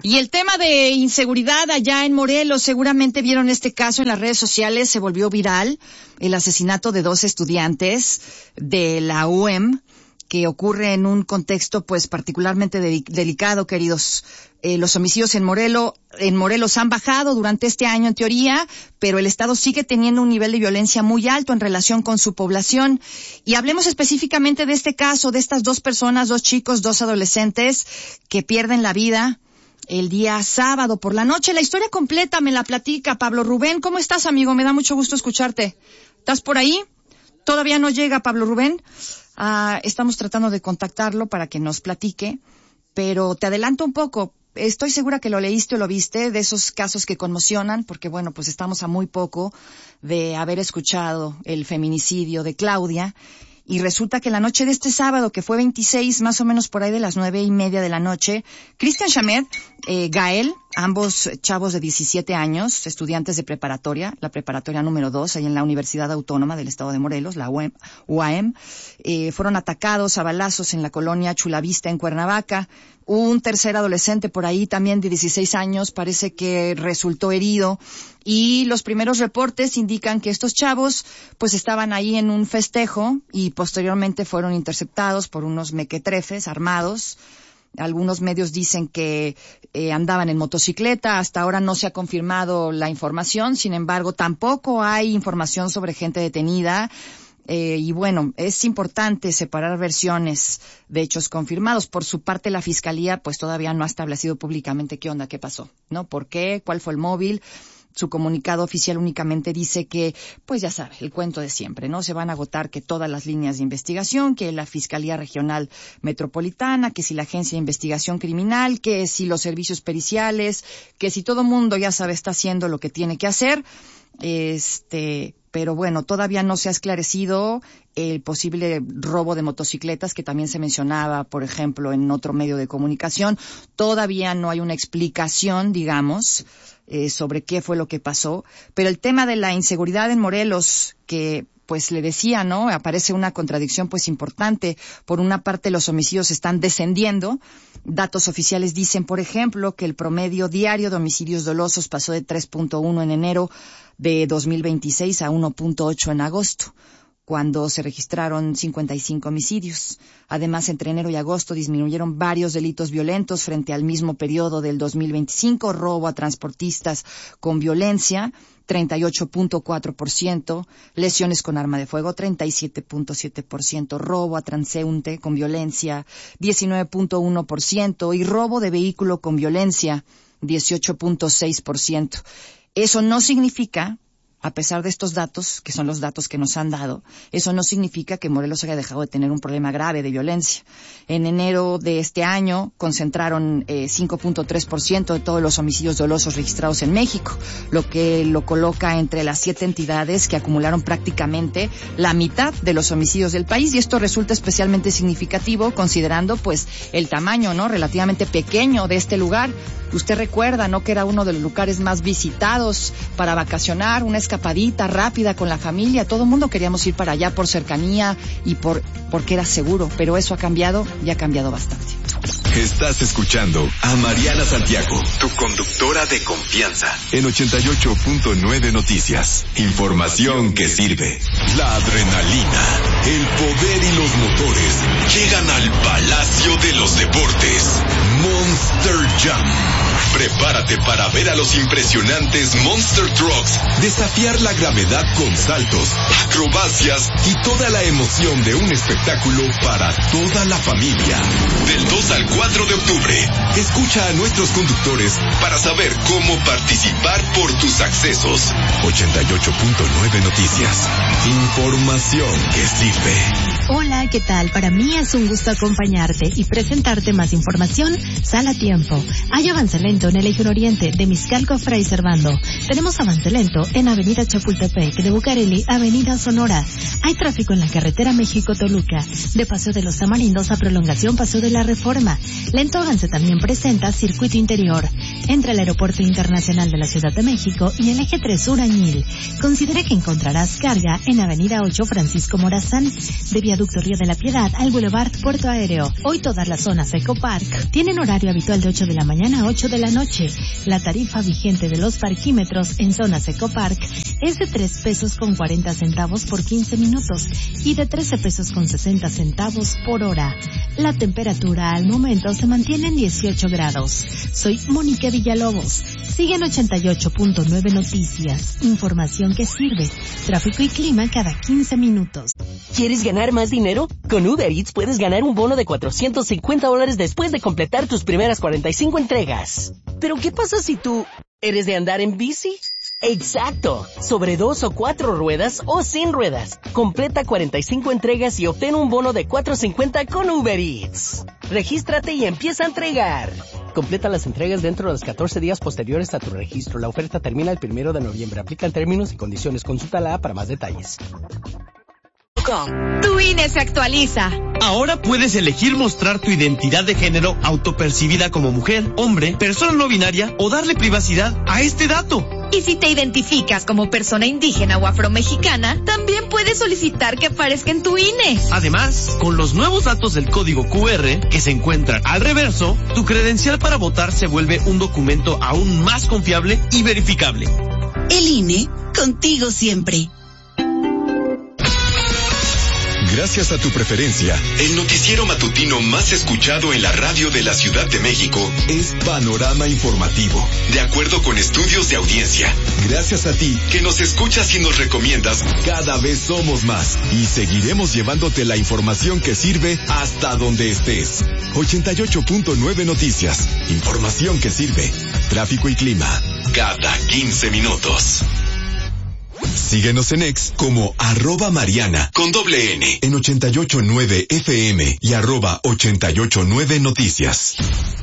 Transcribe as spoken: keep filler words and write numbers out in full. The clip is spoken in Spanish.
Y el tema de inseguridad allá en Morelos, seguramente vieron este caso en las redes sociales, se volvió viral, el asesinato de dos estudiantes de la U E M, que ocurre en un contexto pues particularmente de, delicado, queridos. Eh, los homicidios en Morelos, en Morelos han bajado durante este año en teoría, pero el Estado sigue teniendo un nivel de violencia muy alto en relación con su población. Y hablemos específicamente de este caso, de estas dos personas, dos chicos, dos adolescentes que pierden la vida el día sábado por la noche. La historia completa me la platica Pablo Rubén. ¿Cómo estás, amigo? Me da mucho gusto escucharte. ¿Estás por ahí? Todavía no llega Pablo Rubén. Ah, estamos tratando de contactarlo para que nos platique, pero te adelanto un poco. Estoy segura que lo leíste o lo viste, de esos casos que conmocionan, porque bueno, pues estamos a muy poco de haber escuchado el feminicidio de Claudia. Y resulta que la noche de este sábado, que fue veintiséis, más o menos por ahí de las nueve y media de la noche, Cristian Shamed, eh, Gael, ambos chavos de diecisiete años, estudiantes de preparatoria, la preparatoria número dos, ahí en la Universidad Autónoma del Estado de Morelos, la U A M, eh, fueron atacados a balazos en la colonia Chulavista en Cuernavaca. Un tercer adolescente por ahí también de dieciséis años parece que resultó herido, y los primeros reportes indican que estos chavos pues estaban ahí en un festejo y posteriormente fueron interceptados por unos mequetrefes armados. Algunos medios dicen que eh, andaban en motocicleta. Hasta ahora no se ha confirmado la información, sin embargo tampoco hay información sobre gente detenida. Eh, y bueno, es importante separar versiones de hechos confirmados. Por su parte, la Fiscalía pues todavía no ha establecido públicamente qué onda, qué pasó, ¿no? ¿Por qué? ¿Cuál fue el móvil? Su comunicado oficial únicamente dice que, pues ya sabe, el cuento de siempre, ¿no? Se van a agotar que todas las líneas de investigación, que la Fiscalía Regional Metropolitana, que si la Agencia de Investigación Criminal, que si los servicios periciales, que si todo mundo, ya sabe, está haciendo lo que tiene que hacer. Este, pero bueno, todavía no se ha esclarecido el posible robo de motocicletas que también se mencionaba, por ejemplo, en otro medio de comunicación. Todavía no hay una explicación, digamos, eh, sobre qué fue lo que pasó. Pero el tema de la inseguridad en Morelos, que pues le decía, ¿no? Aparece una contradicción pues importante. Por una parte, los homicidios están descendiendo. Datos oficiales dicen, por ejemplo, que el promedio diario de homicidios dolosos pasó de tres punto uno en enero de dos mil veintiséis a uno punto ocho en agosto, cuando se registraron cincuenta y cinco homicidios. Además, entre enero y agosto disminuyeron varios delitos violentos frente al mismo periodo del dos mil veinticinco, robo a transportistas con violencia, treinta y ocho punto cuatro por ciento, lesiones con arma de fuego, treinta y siete punto siete por ciento, robo a transeúnte con violencia, diecinueve punto uno por ciento, y robo de vehículo con violencia, dieciocho punto seis por ciento. Eso no significa, a pesar de estos datos, que son los datos que nos han dado, eso no significa que Morelos haya dejado de tener un problema grave de violencia. En enero de este año concentraron eh, cinco punto tres por ciento de todos los homicidios dolosos registrados en México, lo que lo coloca entre las siete entidades que acumularon prácticamente la mitad de los homicidios del país, y esto resulta especialmente significativo considerando pues el tamaño, ¿no?, relativamente pequeño de este lugar. Usted recuerda, ¿no?, que era uno de los lugares más visitados para vacacionar, una escapadita rápida con la familia. Todo el mundo queríamos ir para allá por cercanía y por porque era seguro, pero eso ha cambiado y ha cambiado bastante. Estás escuchando a Mariana Santiago, tu conductora de confianza, en ochenta y ocho punto nueve Noticias. Información que sirve. La adrenalina, el poder y los motores llegan al Palacio de los Deportes. Monster Jam. Prepárate para ver a los impresionantes Monster Trucks desafiar la gravedad con saltos, acrobacias y toda la emoción de un espectáculo para toda la familia. Del dos al cuatro de octubre, escucha a nuestros conductores para saber cómo participar por tus accesos. ochenta y ocho punto nueve Noticias. Información que sirve. Hola, ¿qué tal? Para mí es un gusto acompañarte y presentarte más información. Sal a tiempo. Hay avance lento en el eje oriente de Mixcalco a Fray Servando. Tenemos avance lento en Avenida Chapultepec, de Bucareli, Avenida Sonora. Hay tráfico en la carretera México-Toluca, de Paseo de los Tamarindos a Prolongación Paseo de la Reforma. Lento avance también presenta Circuito Interior entre el Aeropuerto Internacional de la Ciudad de México y el eje tres Sur Añil. Considera que encontrarás carga en Avenida ocho Francisco Morazán, de Vía Viaducto Río de la Piedad al Boulevard Puerto Aéreo. Hoy todas las zonas Ecopark tienen horario habitual de ocho de la mañana a ocho de la noche. La tarifa vigente de los parquímetros en zonas Ecopark es de tres pesos con cuarenta centavos por quince minutos y de trece pesos con sesenta centavos por hora. La temperatura al momento se mantiene en dieciocho grados. Soy Mónica Villalobos. Siguen ochenta y ocho punto nueve Noticias. Información que sirve. Tráfico y clima cada quince minutos. ¿Quieres ganar más dinero? Con Uber Eats puedes ganar un bono de cuatrocientos cincuenta dólares después de completar tus primeras cuarenta y cinco entregas. ¿Pero qué pasa si tú eres de andar en bici? Exacto, sobre dos o cuatro ruedas o sin ruedas. Completa cuarenta y cinco entregas y obtén un bono de cuatrocientos cincuenta con Uber Eats. Regístrate y empieza a entregar. Completa las entregas dentro de los catorce días posteriores a tu registro. La oferta termina el primero de noviembre. Aplican términos y condiciones. Consulta la A para más detalles. Tu I N E se actualiza. Ahora puedes elegir mostrar tu identidad de género autopercibida como mujer, hombre, persona no binaria o darle privacidad a este dato. Y si te identificas como persona indígena o afromexicana, también puedes solicitar que aparezca en tu I N E. Además, con los nuevos datos del código Q R que se encuentran al reverso, tu credencial para votar se vuelve un documento aún más confiable y verificable. El I N E, contigo siempre. Gracias a tu preferencia, el noticiero matutino más escuchado en la radio de la Ciudad de México es Panorama Informativo, de acuerdo con estudios de audiencia. Gracias a ti, que nos escuchas y nos recomiendas, cada vez somos más y seguiremos llevándote la información que sirve hasta donde estés. ochenta y ocho punto nueve Noticias, información que sirve. Tráfico y clima, cada quince minutos. Síguenos en X como arroba Mariana con doble N en ochenta y ocho punto nueve F M y arroba ochenta y ocho punto nueve Noticias.